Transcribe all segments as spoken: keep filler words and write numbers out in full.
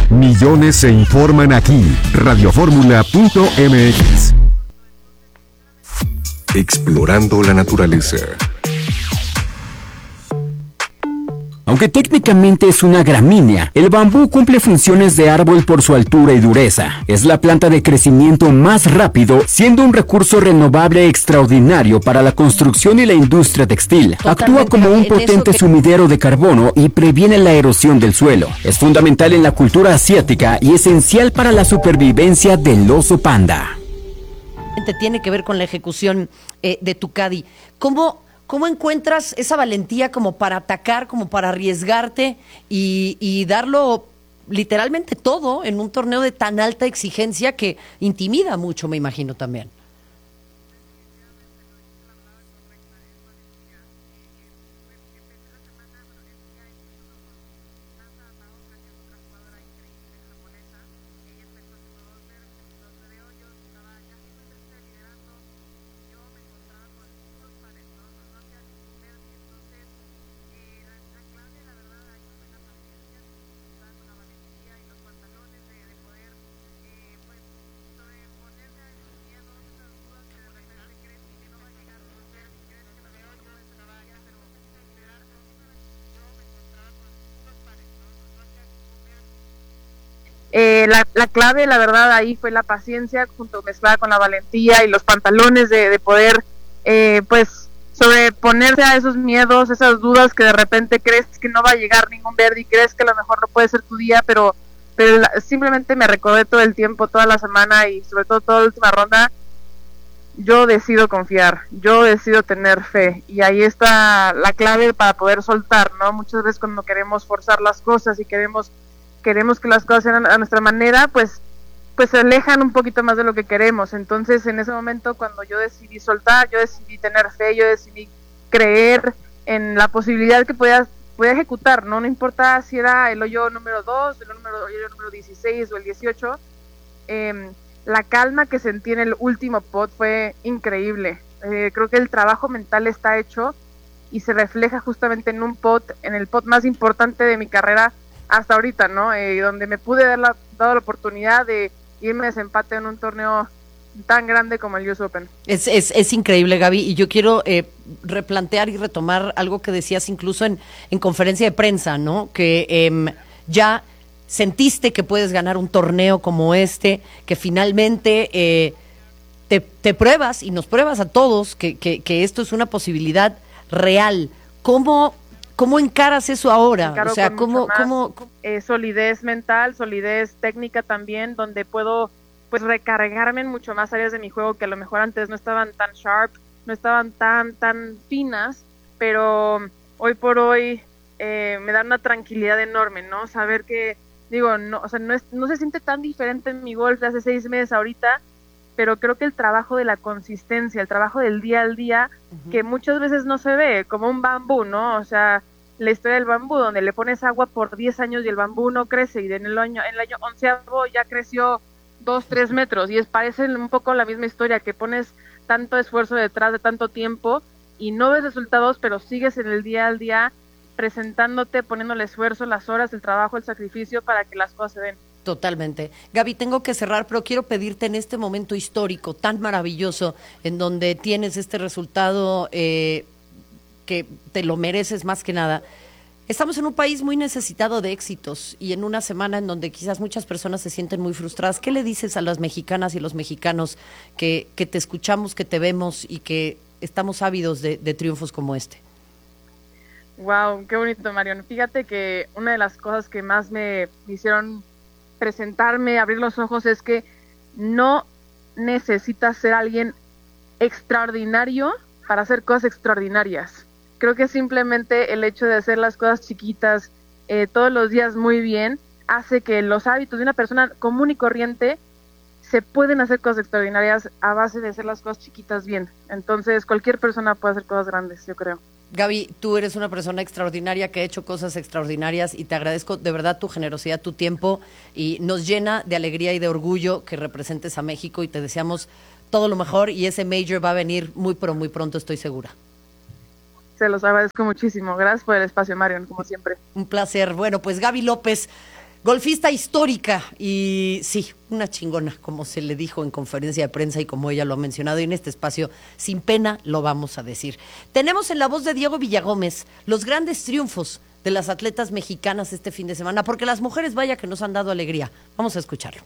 Millones se informan aquí. radioformula punto m x. Explorando la naturaleza. Aunque técnicamente es una gramínea, el bambú cumple funciones de árbol por su altura y dureza. Es la planta de crecimiento más rápido, siendo un recurso renovable extraordinario para la construcción y la industria textil. Totalmente. Actúa como un En eso potente que- sumidero de carbono y previene la erosión del suelo. Es fundamental en la cultura asiática y esencial para la supervivencia del oso panda. Tiene que ver con la ejecución eh, de Tucadi. ¿Cómo, ¿Cómo encuentras esa valentía como para atacar, como para arriesgarte y, y darlo literalmente todo en un torneo de tan alta exigencia que intimida mucho, me imagino también? Eh, la, la clave, la verdad, ahí fue la paciencia, junto mezclada con la valentía y los pantalones de, de poder, eh, pues, sobreponerse a esos miedos, esas dudas que de repente crees que no va a llegar ningún verde y crees que a lo mejor no puede ser tu día, pero, pero la, simplemente me recordé todo el tiempo, toda la semana y sobre todo toda la última ronda. Yo decido confiar, yo decido tener fe y ahí está la clave para poder soltar, ¿no? Muchas veces cuando queremos forzar las cosas y queremos queremos que las cosas sean a nuestra manera, pues pues se alejan un poquito más de lo que queremos. Entonces, en ese momento, cuando yo decidí soltar, yo decidí tener fe, yo decidí creer en la posibilidad que podía, podía ejecutar, ¿no? No importa si era el hoyo número dos, el número, el hoyo número dieciséis o el dieciocho, eh, la calma que sentí en el último pot fue increíble. Eh, creo que el trabajo mental está hecho y se refleja justamente en un pot, en el pot más importante de mi carrera hasta ahorita, ¿no? Eh, donde me pude dar la, dado la oportunidad de irme de desempate en un torneo tan grande como el U S Open. Es, es, es increíble, Gaby, y yo quiero eh, replantear y retomar algo que decías incluso en, en conferencia de prensa, ¿no? Que eh, ya sentiste que puedes ganar un torneo como este, que finalmente eh, te, te pruebas y nos pruebas a todos que, que, que esto es una posibilidad real. ¿Cómo... ¿Cómo encaras eso ahora? Encaro o sea, con ¿cómo, mucho más, cómo, cómo? Eh, solidez mental, solidez técnica también, donde puedo pues recargarme en mucho más áreas de mi juego que a lo mejor antes no estaban tan sharp, no estaban tan tan finas, pero hoy por hoy eh, me da una tranquilidad enorme, ¿no? Saber que, digo, no, o sea, no, es, no se siente tan diferente en mi golf de hace seis meses ahorita, pero creo que el trabajo de la consistencia, el trabajo del día al día, uh-huh. que muchas veces no se ve, como un bambú, ¿no? O sea, la historia del bambú, donde le pones agua por diez años y el bambú no crece, y en el año, en el año onceavo ya creció dos, tres metros, y es parece un poco la misma historia, que pones tanto esfuerzo detrás de tanto tiempo, y no ves resultados, pero sigues en el día al día, presentándote, poniendo el esfuerzo, las horas, el trabajo, el sacrificio, para que las cosas se den. Totalmente. Gaby, tengo que cerrar, pero quiero pedirte en este momento histórico tan maravilloso, en donde tienes este resultado eh, que te lo mereces más que nada. Estamos en un país muy necesitado de éxitos y en una semana en donde quizás muchas personas se sienten muy frustradas. ¿Qué le dices a las mexicanas y los mexicanos que, que te escuchamos, que te vemos y que estamos ávidos de, de triunfos como este? Wow, qué bonito, Marion. Fíjate que una de las cosas que más me hicieron presentarme, abrir los ojos, es que no necesitas ser alguien extraordinario para hacer cosas extraordinarias. Creo que simplemente el hecho de hacer las cosas chiquitas eh, todos los días muy bien hace que los hábitos de una persona común y corriente se pueden hacer cosas extraordinarias a base de hacer las cosas chiquitas bien. Entonces cualquier persona puede hacer cosas grandes, yo creo. Gaby, tú eres una persona extraordinaria que ha hecho cosas extraordinarias y te agradezco de verdad tu generosidad, tu tiempo, y nos llena de alegría y de orgullo que representes a México y te deseamos todo lo mejor, y ese major va a venir muy pero muy pronto, estoy segura. Se los agradezco muchísimo. Gracias por el espacio, Marion, como siempre. Un placer. Bueno, pues Gaby López, Golfista histórica y sí, una chingona, como se le dijo en conferencia de prensa y como ella lo ha mencionado, y en este espacio, sin pena, lo vamos a decir. Tenemos en la voz de Diego Villagómez los grandes triunfos de las atletas mexicanas este fin de semana, porque las mujeres, vaya que nos han dado alegría. Vamos a escucharlo.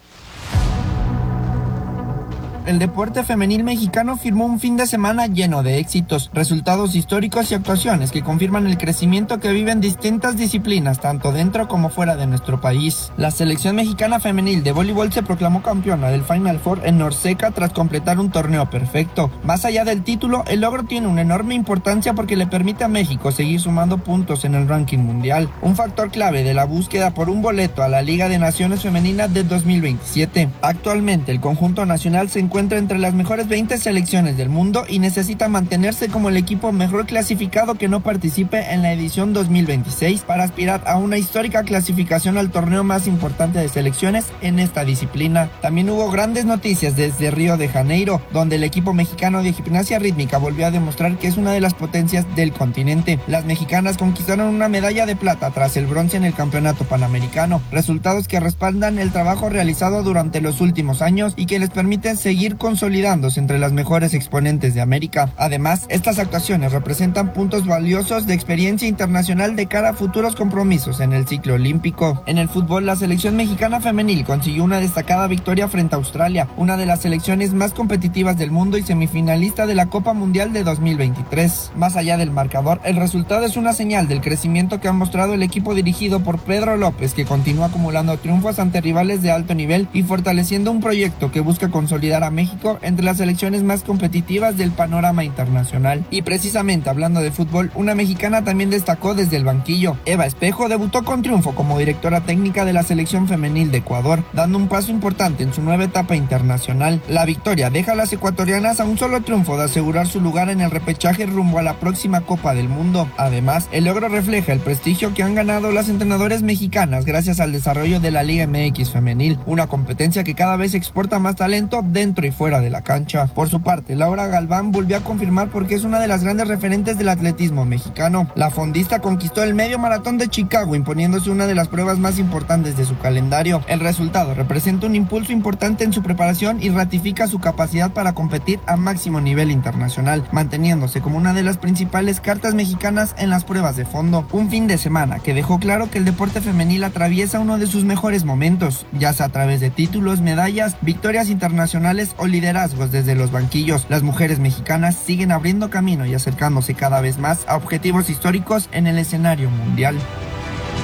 El deporte femenil mexicano firmó un fin de semana lleno de éxitos, resultados históricos y actuaciones que confirman el crecimiento que viven distintas disciplinas, tanto dentro como fuera de nuestro país. La selección mexicana femenil de voleibol se proclamó campeona del Final Four en Norseca tras completar un torneo perfecto. Más allá del título, el logro tiene una enorme importancia porque le permite a México seguir sumando puntos en el ranking mundial, un factor clave de la búsqueda por un boleto a la Liga de Naciones Femenina de dos mil veintisiete. Actualmente, el conjunto nacional se encuentra entre las mejores veinte selecciones del mundo y necesita mantenerse como el equipo mejor clasificado que no participe en la edición dos mil veintiséis para aspirar a una histórica clasificación al torneo más importante de selecciones en esta disciplina. También hubo grandes noticias desde Río de Janeiro, donde el equipo mexicano de gimnasia rítmica volvió a demostrar que es una de las potencias del continente. Las mexicanas conquistaron una medalla de plata tras el bronce en el campeonato panamericano, resultados que respaldan el trabajo realizado durante los últimos años y que les permiten seguir consolidándose entre las mejores exponentes de América. Además, estas actuaciones representan puntos valiosos de experiencia internacional de cara a futuros compromisos en el ciclo olímpico. En el fútbol, la selección mexicana femenil consiguió una destacada victoria frente a Australia, una de las selecciones más competitivas del mundo y semifinalista de la Copa Mundial de dos mil veintitrés. Más allá del marcador, el resultado es una señal del crecimiento que ha mostrado el equipo dirigido por Pedro López, que continúa acumulando triunfos ante rivales de alto nivel y fortaleciendo un proyecto que busca consolidar a México entre las selecciones más competitivas del panorama internacional. Y precisamente hablando de fútbol, una mexicana también destacó desde el banquillo. Eva Espejo debutó con triunfo como directora técnica de la selección femenil de Ecuador, dando un paso importante en su nueva etapa internacional. La victoria deja a las ecuatorianas a un solo triunfo de asegurar su lugar en el repechaje rumbo a la próxima Copa del Mundo. Además, el logro refleja el prestigio que han ganado las entrenadoras mexicanas gracias al desarrollo de la Liga M X femenil, una competencia que cada vez exporta más talento dentro y fuera de la cancha. Por su parte, Laura Galván volvió a confirmar porque es una de las grandes referentes del atletismo mexicano. La fondista conquistó el medio maratón de Chicago, imponiéndose una de las pruebas más importantes de su calendario. El resultado representa un impulso importante en su preparación y ratifica su capacidad para competir a máximo nivel internacional, manteniéndose como una de las principales cartas mexicanas en las pruebas de fondo. Un fin de semana que dejó claro que el deporte femenil atraviesa uno de sus mejores momentos, ya sea a través de títulos, medallas, victorias internacionales o liderazgos desde los banquillos. Las mujeres mexicanas siguen abriendo camino y acercándose cada vez más a objetivos históricos en el escenario mundial.